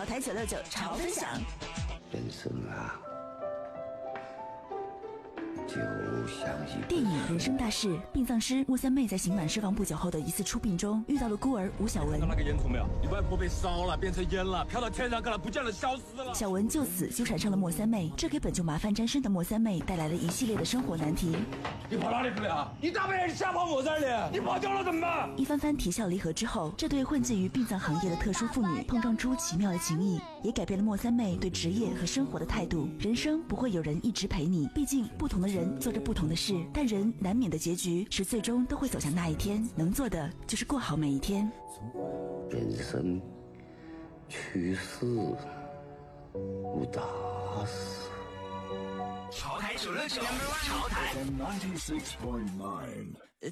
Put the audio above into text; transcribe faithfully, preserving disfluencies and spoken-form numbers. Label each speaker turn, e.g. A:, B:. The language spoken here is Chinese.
A: 潮台九六九潮分享。
B: 人生啊，就像一
A: 电影《人生大事》，殡葬师莫三妹在刑满释放不久后的一次出殡中，遇到了孤儿吴小文。
C: 看到那个烟囱没有？你外婆被烧了，变成烟了，飘到天上，看了不见了，消失了。
A: 小文就此纠缠上了莫三妹，这给本就麻烦沾身的莫三妹带来了一系列的生活难题。
C: 你跑哪里去了？你大半夜瞎跑我这里，你跑掉了怎么办？
A: 一番番啼笑离合之后，这对混迹于殡葬行业的特殊妇女碰撞出奇妙的情谊，也改变了莫三妹对职业和生活的态度。人生不会有人一直陪你，毕竟不同的人做着不同的事，但人难免的结局是最终都会走向那一天，能做的就是过好每一天。
B: 人生去世无大事。
D: 潮台九六九，潮台。
E: ninety-six point nine